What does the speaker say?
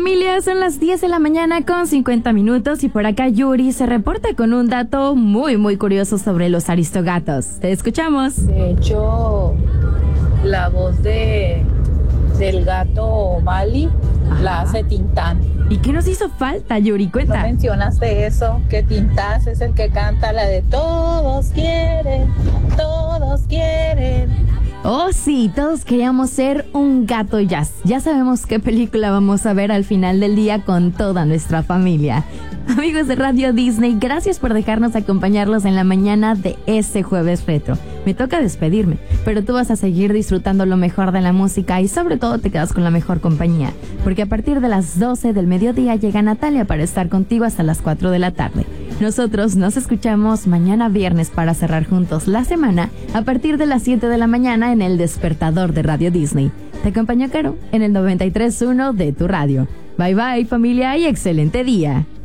familia? Son las 10 de la mañana con 50 minutos y por acá Yuri se reporta con un dato muy curioso sobre los aristogatos. Te escuchamos. De hecho, la voz del gato Mali la hace Tintán. ¿Y qué nos hizo falta, Yuri? Cuenta. ¿No mencionaste eso? Que Tintán es el que canta la de todos quieren, todos quieren. Oh sí, todos queríamos ser un gato jazz. Ya sabemos qué película vamos a ver al final del día con toda nuestra familia. Amigos de Radio Disney, gracias por dejarnos acompañarlos en la mañana de este jueves retro. Me toca despedirme, pero tú vas a seguir disfrutando lo mejor de la música y sobre todo te quedas con la mejor compañía, porque a partir de las 12 del mediodía llega Natalia para estar contigo hasta las 4 de la tarde. Nosotros nos escuchamos mañana viernes para cerrar juntos la semana a partir de las 7 de la mañana en el despertador de Radio Disney. Te acompañó Caro en el 93.1 de tu radio. Bye bye familia y excelente día.